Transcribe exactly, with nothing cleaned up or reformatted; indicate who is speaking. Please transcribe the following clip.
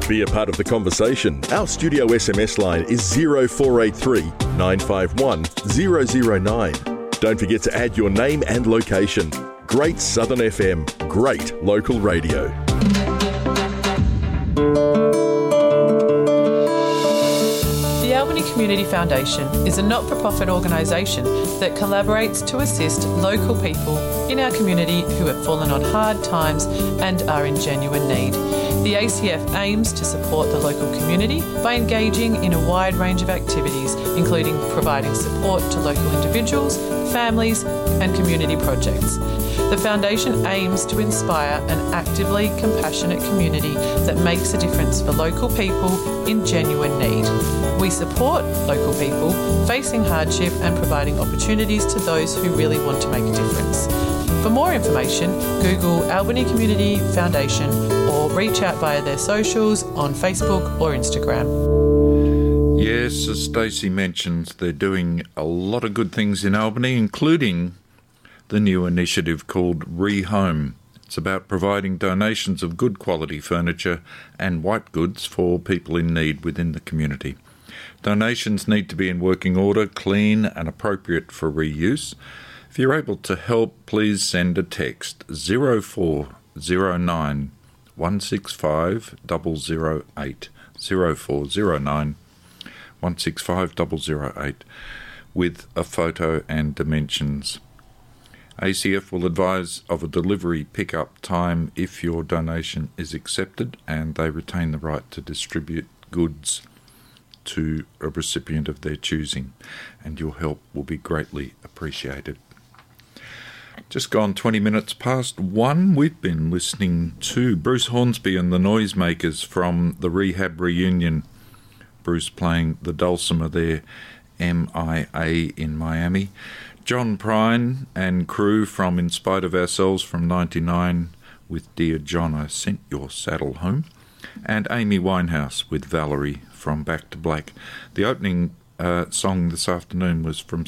Speaker 1: Be a part of the conversation. Our studio S M S line is zero four eight three, nine five one, zero zero nine. Don't forget to add your name and location. Great Southern F M, great local radio.
Speaker 2: The Albany Community Foundation is a not-for-profit organisation that collaborates to assist local people in our community who have fallen on hard times and are in genuine need. The A C F aims to support the local community by engaging in a wide range of activities, including providing support to local individuals, families and community projects. The Foundation aims to inspire an actively compassionate community that makes a difference for local people in genuine need. We support local people facing hardship and providing opportunities to those who really want to make a difference. For more information, Google Albany Community Foundation or reach out via their socials on Facebook or Instagram.
Speaker 3: Yes, as Stacey mentions, they're doing a lot of good things in Albany, including the new initiative called Rehome. It's about providing donations of good quality furniture and white goods for people in need within the community. Donations need to be in working order, clean and appropriate for reuse. If you're able to help, please send a text zero four zero nine, one six five, zero zero eight, zero four zero nine, one six five, zero zero eight with a photo and dimensions. A C F will advise of a delivery pickup time if your donation is accepted, and they retain the right to distribute goods to a recipient of their choosing, and your help will be greatly appreciated. Just gone twenty minutes past one, we've been listening to Bruce Hornsby and the Noisemakers from the Rehab Reunion. Bruce playing the dulcimer there, M I A in Miami. John Prine and crew from In Spite of Ourselves from ninety-nine with Dear John, I Sent Your Saddle Home. And Amy Winehouse with Valerie from Back to Black. The opening uh, song this afternoon was from